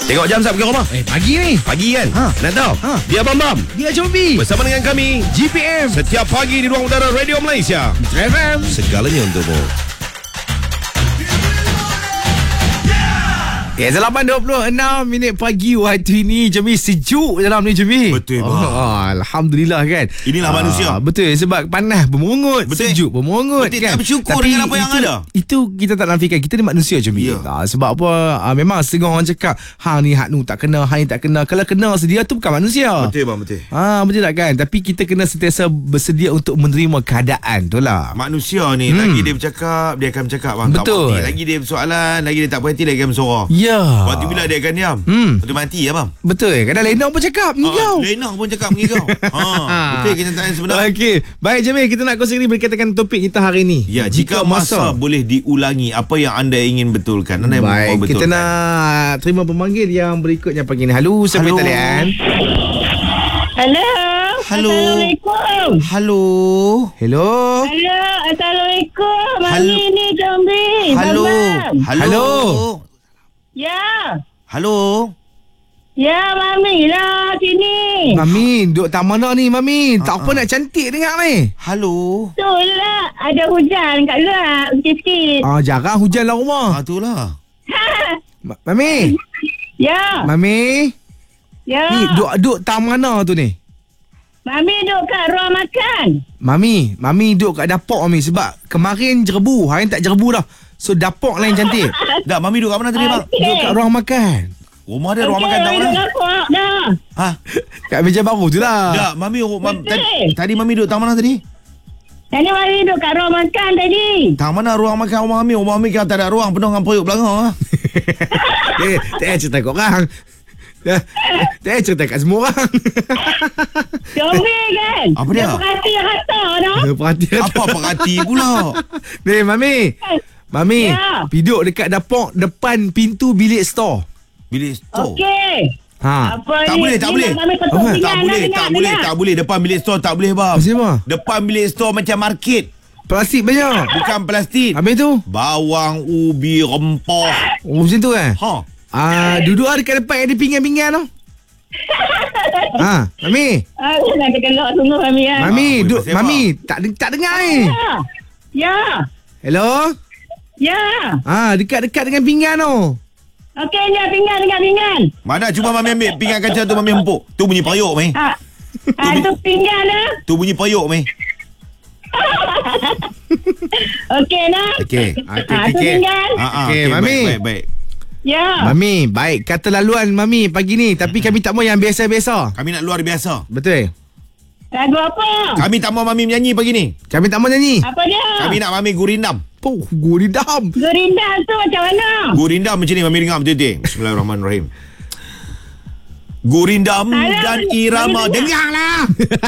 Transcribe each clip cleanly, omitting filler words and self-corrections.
Tengok jam sap pergi rumah. Pagi ni. Pagi kan? Nak tahu? Dia Bam. Dia Combi. Bersama dengan kami GPM. setiap pagi di ruang udara Radio Malaysia. FM. Segalanya untukmu. 8:26 pagi waktu ini. Jemi sejuk dalam ni Jemi. Betul, bang. Alhamdulillah kan. Inilah manusia. Betul, sebab panas bermungut, Betul. sejuk bermungut. Betul, kan. tak bersyukur dengan apa yang ada. Itu kita tak nafikan. Kita ni manusia Jemi. Ya. Sebab apa, memang setengah orang cakap hang ni hak nu tak kena, hang ni tak kena. Kalau kena sedia tu bukan manusia. Betul bang, betul. Betul tak kan? Tapi kita kena sentiasa bersedia untuk menerima keadaan tu lah. Manusia ni lagi dia bercakap, dia akan bercakap bang. Betul. Tak berhenti. Lagi dia bersoalan, lagi dia tak berhenti, lagi dia bersorak. Ya. Waktu bila dia akan diam, waktu mati ya bang. Betul. Kadang Lena pun cakap mengigau. Lena pun cakap mengigau. Betul kenyataan sebenar. Okey. Baik Jamil, kita nak kongsi ni berkaitan topik kita hari ni. Ya, jika masa boleh diulangi, apa yang anda ingin betulkan? Anda yang Baik, mau betulkan. kita nak terima pemanggil yang berikutnya pagi ni. Halo, siapa Halo. talian? Hello. Halo. Assalamualaikum. Halo. Hello. Halo. Assalamualaikum. Halo. Mami ni Combi. Halo. Babang. Halo. Ya. Halo. Ya, Mami lah sini. Mami, duduk tak mana ni Mami? Tak apa nak cantik dengar ni. Halo. Tu lah. Ada hujan kat luar. Sikit-sikit. Jarang hujan lah rumah. Itulah. Mami. Ya. Mami. Ya. Ni duduk tak mana tu ni? Mami duduk kat ruang makan. Mami duduk kat dapur Mami. Sebab kemarin jerebu, hari ni tak jerebu dah. So dapur lain cantik. Dah, Mami duduk kat mana tadi bang? Duduk kat ruang makan. Rumah dia ruang makan tak Mami mana? duduk kat dah. Ha? Kat meja baru tu lah. Tak, Mami Betul. tadi Mami duduk tak mana tadi? Tadi Mami duduk kat ruang makan tadi. Tak mana ruang makan rumah Mami? Rumah Mami kan tak ada ruang, penuh dengan periuk belakang. Tak payah cerita kat orang. Tak payah cerita kat semua orang. Combi kan? Apa dia? Perhati rata dah. Perhatian. Apa perhati pula? Ni Mami. Mami, Ya. duduk dekat dapur depan pintu bilik store. Bilik store. Okey. Apa Tak ni? boleh, tak Ni boleh. Mami ketuk Apa? pinggan dah, dengar. Tak boleh. Depan bilik store tak boleh bang. Pasal apa? Depan bilik store macam market. Plastik banyak. Bukan plastik. Habis tu? Bawang, ubi, rempah. Oh, macam tu kan? Ha. Duduk dekat depan ada pinggan-pinggan tu. Mami. Nak kelak sungguh Mami ya. Mami, boleh duduk. pasal Mami, tak dengar ni. Ya. Hello? Ya. Dekat-dekat dengan pinggan tu. Okey, ni pinggan. Mana cuba Mami ambil pinggan kaca tu Mami empuk. Tu bunyi periuk Mami. Tu pinggan dah. Tu bunyi periuk Mami. Okey dah. Okey. Tu pinggan. Okey, Mami. Baik. Ya. Mami, baik. Kata laluan Mami pagi ni. Tapi kami tak mau yang biasa-biasa. Kami nak luar biasa. Betul? Lagu apa? Kami tak mau Mami menyanyi pagi ni. Kami tak mau nyanyi. Apa dia? Kami nak Mami gurindam. Guridam. Gerinda tu macam mana? Gurindam macam ni Mami dengar betul-betul. Bismillahirrahmanirrahim. Gurindam dan irama. Dengarlah.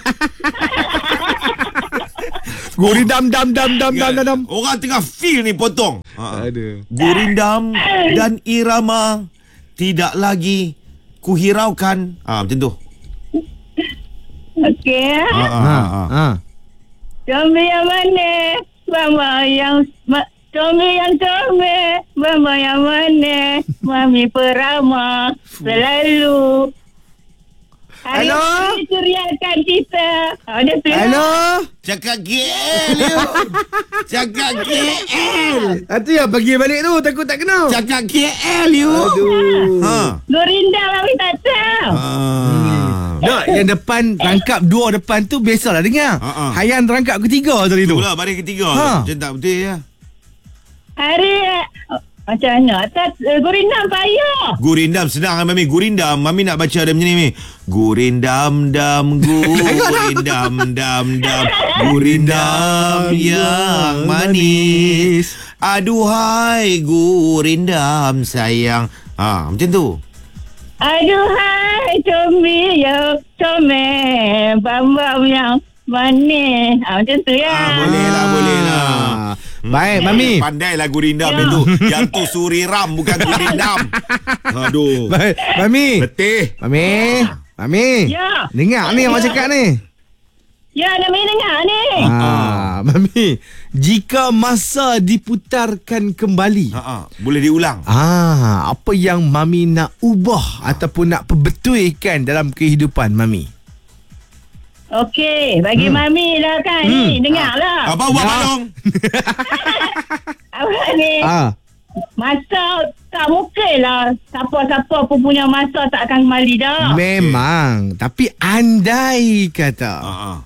Guridam dam. Orang tengah feel ni potong. Aduh. Gurindam dan irama tidak lagi kuhiraukan. Macam tu. Okey. Combi yang mana? Mama yang Combi yang combi. Mama yang mana? Mami peramah selalu. Hello? Hari ini curiakan kita. Hello? Cakap KL you. Cakap KL. Itu yang bagi balik tu. Takut tak kena. Cakap KL you. Aduh. Gerinda Mami tak tahu. Tak, yang depan rangkap dua depan tu biasalah dengar. Hayan rangkap ketiga tadi tu. Itulah baris ketiga. Macam tak betul ya. Hari macam mana? Gurindam payah. Gurindam senang Mami. Gurindam Mami nak baca ada macam ni Mami. Gurindam dam Gurindam yang manis. Aduhai gurindam sayang. Macam tu. Aduhai Combi yang comel. Bambam yang manis. Macam tu ya. Boleh lah. Baik, Mami. Pandailah gurindam itu. Yang tu suriram bukan gurindam. Aduh. Baik, Mami. Betul. Mami. Ya. Dengar ni yang awak cakap ni. Ya, Mami dengar ni. Mami, jika masa diputarkan kembali, boleh diulang. apa yang Mami nak ubah ataupun nak perbetulkan dalam kehidupan Mami? Okey, bagi Mami lah kan ni. Dengar lah. Apa buat Balong? Apa ni? Masa tak mungkin lah. Siapa-siapa pun punya masa tak akan kembali dah. Memang. Tapi andai kata.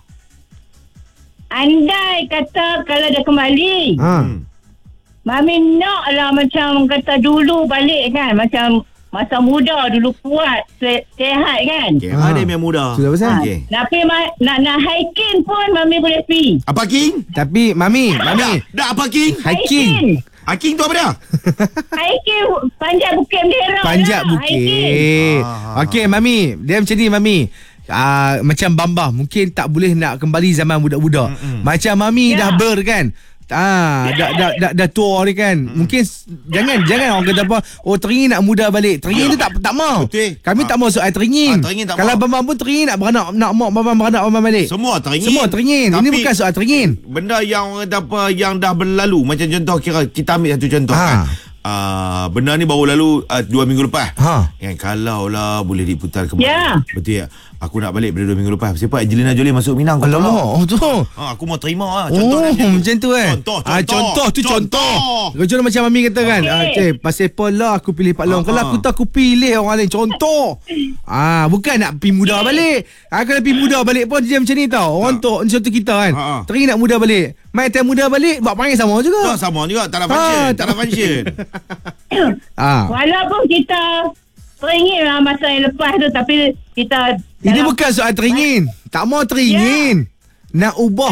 Andai kata kalau dia kembali, Mami nak lah macam kata dulu balik kan. Macam masa muda dulu kuat, sehat kan. Ada yang muda. Sudah besar. Tapi nak hiking pun Mami boleh pergi. Apa King? Tapi Mami. Dah apa King? Hiking. King tu apa dia? Hiking panjat Bukit Bendera. Panjat lah, bukit. hiking. Okey Mami, dia macam ni Mami. Macam Bambah mungkin tak boleh nak kembali zaman budak-budak. Macam Mami dah kan. Dah tua ni kan. Mungkin jangan orang kata apa, teringin nak muda balik. Teringin tu tak mau. Betul. Kami tak mau soal teringin. Kalau Bambang pun teringin nak beranak, nak mak beranak balik. Semua teringin. Ini bukan soal teringin. Benda yang orang kata apa, yang dah berlalu. Macam contoh, kira kita ambil satu contoh kan. Benda ni baru lalu 2 minggu lepas. Yang kalau lah boleh diputar kembali. Betul ya. Aku nak balik pada 2 minggu lepas. Siapa Angelina Jolie masuk Minang. Alamak, tu. Aku mau terima lah. Contoh macam tu kan. Contoh. Contoh macam Mami kata kan. Pasal apa lah aku pilih Pak Long. Kalau aku tahu aku pilih orang lain. Contoh. Bukan nak pergi muda balik. Kalau pergi muda balik pun dia macam ni tau. Orang tu contoh kita kan. Teringin nak muda balik. Mai time muda balik buat panggil sama juga. Sama juga. Tak ada function. Walaupun kita teringin lah masa yang lepas tu, tapi kita ini bukan soal teringin. Tak mau teringin. Nak ubah.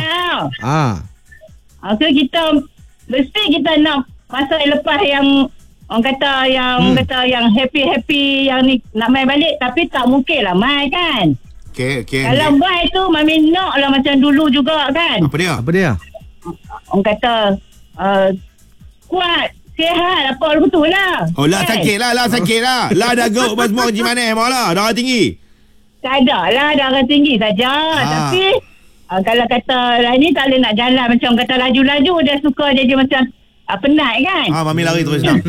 So kita mesti kita nak masa yang lepas yang orang kata yang happy yang ni nak main balik, tapi tak mungkin lah main kan. Okay. Kalau main tu Mami nak lah macam dulu juga kan. Apa dia? Orang kata kuat, sihat, apa betul lah. Sakit lah. Lah dah go pas semua macam mana lah. Darah tinggi. Tak ada lah, darah tinggi saja. Tapi kalau kata lah ni tak boleh nak jalan macam kata laju-laju, dia suka jadi macam penat kan. Mami lari terus dah.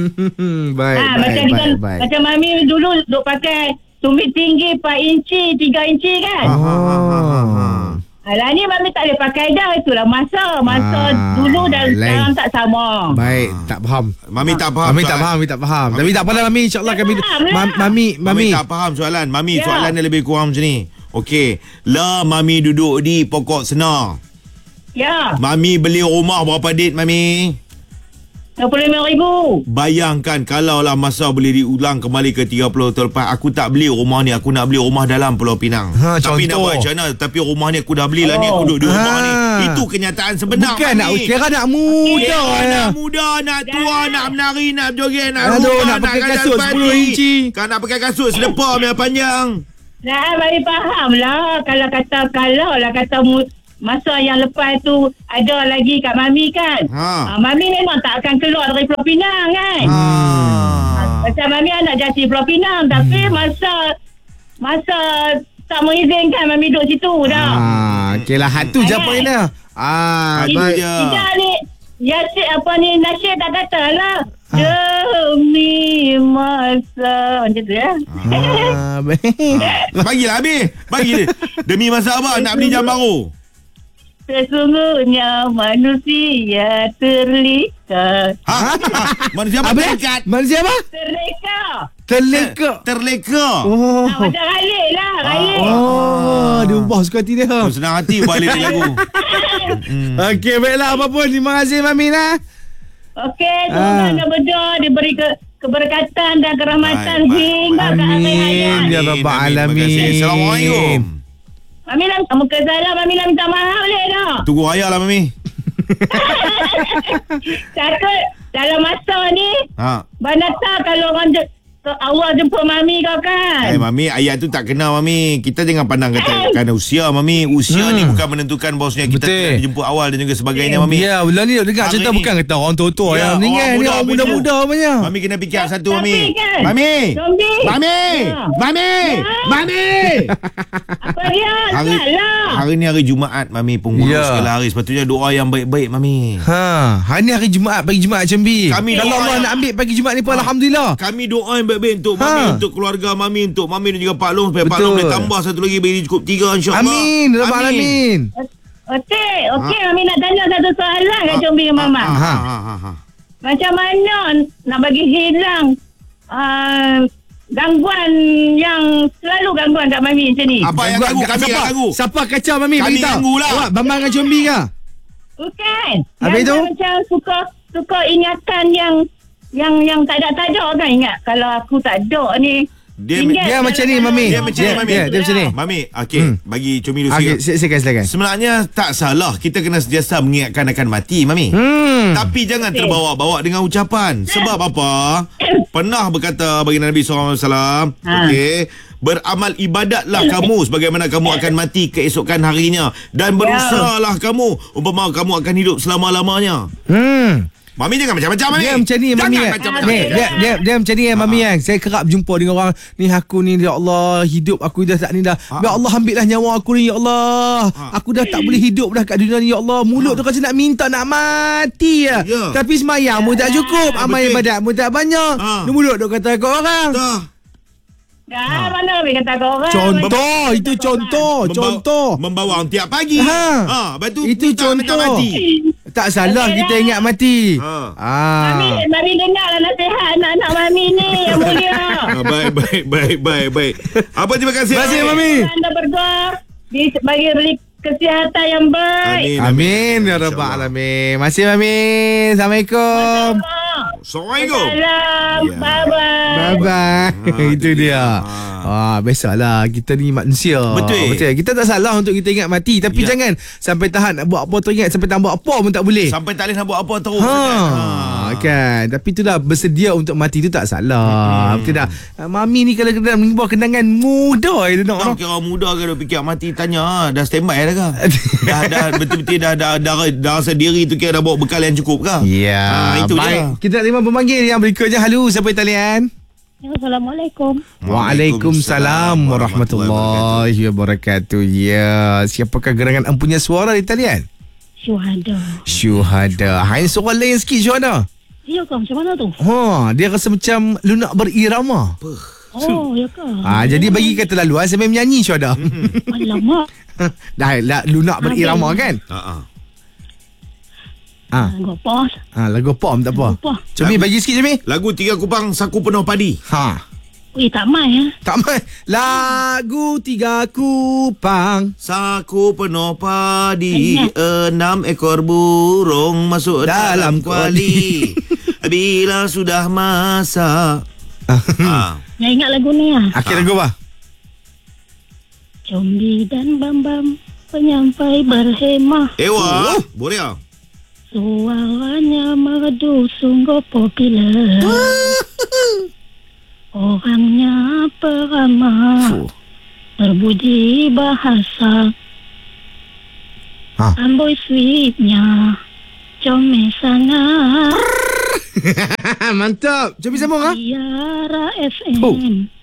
Baik. Macam Mami dulu duk pakai tumit tinggi 4 inci 3 inci kan. Lah ni Mami tak boleh pakai dah. Itulah masa dulu dan sekarang tak sama. Baik, tak faham. Mami tak faham. Tapi tak apalah Mami, insya-Allah kami Mami tak faham soalan. Mami soalan dia lebih kurang macam ni. Okey, lah Mami duduk di pokok senar. Ya. Mami beli rumah berapa duit Mami? RM25,000. Bayangkan kalau lah masa boleh diulang kembali ke 30 tahun lepas, aku tak beli rumah ni, aku nak beli rumah dalam Pulau Pinang. Tapi nak buat macam mana? Tapi rumah ni aku dah belilah ni, aku duduk di rumah ni. Itu kenyataan sebenar. Bukan nak kira nak muda. Nak muda, nak tua, nak menari, nak berjoget, nak nak pakai kasut 10 inci. Kan nak pakai kasut selepar yang panjang. Nah, Mami faham lah. Kalau kata masa yang lepas tu ada lagi kat Mami kan. Mami memang tak akan keluar dari Pulau Pinang kan. Macam Mami anak jati Pulau Pinang, tapi masa tak mengizinkan Mami duduk situ dah. Okeylah, hatu je apa ini. Tidak ni Nasyid tak kata lah. Demi masa macam tu ya. Bagilah habis. Bagi demi masa apa nak beli jam baru. Sesungguhnya manusia terleka. Manusia apa terikat? Manusia apa? Terleka. Macam Khalid lah. Dia ubah suka hati dia. Senang hati balik dia lagu. Okey, baiklah apa pun. Terima kasih Mami lah. Okey, semoga anda berdua diberi keberkatan dan kerahmatan hingga ke akhir hayat. Ya Rabbal Alamin. Assalamualaikum. Mami lah muka salah. Mami lah minta maaf boleh tak? Tunggu raya lah Mami. Takut dalam masa ni Banata kalau orang awal jemput Mami kau kan. Mami, ayat tu tak kena Mami. Kita jangan pandang kata kerana usia Mami. Usia ni bukan menentukan bahawasanya kita tidak dijemput awal dan juga sebagainya Mami. Ya, belah ni dengar cerita bukan kata orang tua-tua yang meninggal ni, orang muda-muda punya. Mami kena fikir satu Mami. Kan, Mami. Apa dia? Hari ni hari Jumaat Mami, pengurus segala hari. Sepatutnya doa yang baik-baik Mami. Hari ni hari Jumaat, pagi Jumaat Jambi. Kalau Allah nak ambil pagi Jumaat ni pun alhamdulillah. Kami doa yang baik-baik untuk Mami, untuk keluarga Mami, untuk Mami dan juga Pak Long, supaya Pak Long boleh tambah satu lagi bagi cukup 3 insya-Allah. Amin, rabbal alamin. Okey, Mami nak tanya satu soalan kat Combi dengan Mama. Macam mana nak bagi hilang gangguan yang selalu gangguan kat Mami macam ni? Apa yang ganggu? Kami yang ganggu. Siapa kacau Mami? Kami ganggu lah. Awak Bambang dengan Combi ke? Bukan. Habis tu? Macam suka ingatan yang tak ada kan, ingat kalau aku tak ada ni. Dia macam ni Mami. Dia macam ni Mami. Dia macam ni. Mami, okey, bagi Combi dulu silakan. Sebenarnya tak salah kita kena sentiasa mengingatkan akan mati Mami. Tapi jangan terbawa-bawa dengan ucapan. Sebab apa? Pernah berkata baginda Nabi SAW, okey, beramal ibadatlah kamu sebagaimana kamu akan mati keesokan harinya, dan berusahalah kamu umpama kamu akan hidup selama-lamanya. Mami jangan macam-macam Mami. Dia macam ni Mami. Dia macam ni Mami kan. Saya kerap jumpa dengan orang ni, aku ni ya Allah, hidup aku dah tak ni dah. Ya Allah, ambillah nyawa aku ni ya Allah. Aku dah tak boleh hidup dah kat dunia ni ya Allah. Mulut tu rasa nak minta nak mati ya. Tapi semayang mu tak cukup, amal ibadat mu tak banyak. Mulut tu kata kat orang. Mana boleh kata kau orang. Contoh, itu contoh. Membawa tiap pagi. Lepas tu itu contoh. Tak salah kita ingat mati. Mami dengarlah nasihat anak-anak Mami ni yang mulia. Baik. Apa, terima kasih. Terima kasih Mami. Anda berdua bagi kesihatan yang baik. Amin ya rabbal alamin. Masih Mami. Assalamualaikum. Assalamualaikum. Bye-bye. Itu dia. Biasalah kita ni manusia. Betul. Kita tak salah untuk kita ingat mati, tapi jangan sampai tahan nak buat apa tu, ingat sampai tak buat apa pun tak boleh. Sampai tak boleh nak buat apa terus. Kan. Tapi itulah, bersedia untuk mati tu tak salah. Betul tak? Mami ni kalau kena membuat kenangan muda dia nak. Kira muda ke, fikir mati, tanya dah standby dah ke? dah betul-betul dah rasa diri tu kira dah bawa bekal yang cukup ke? Ya. Itu baik. Kita nak terima pemanggil yang berikutnya. Halo, siapa di talian? Assalamualaikum. Waalaikumsalam warahmatullahi wabarakatuh. Ya, siapakah gerangan empunya suara di talian? Syuhada. Hai, suara lain sikit Syuhada. Ya kau macam mana tu? Dia rasa macam lunak berirama. Ya ke? Jadi bagi kata lalu saya main menyanyi Syuhada. Alamak. Dah lunak berirama kan? Lagu pom tak apa. Cumi bagi sikit Cumi. Lagu Tiga Kupang Saku Penuh Padi. Tak mai ya. Tak mai. Lagu Tiga Kupang Saku penuh padi, 6 ekor burung masuk dalam kuali. Bila sudah masak. Ya, ingat lagu ni ya. Akhir lagu apa? Combi dan Bambam penyampai berhemah. Ewa, boleh. Suaranya merdu sungguh popular. Orangnya peramah, berbudi bahasa. Amboi sweetnya, comel sangat. Mantap. Coba sambung Biara FM.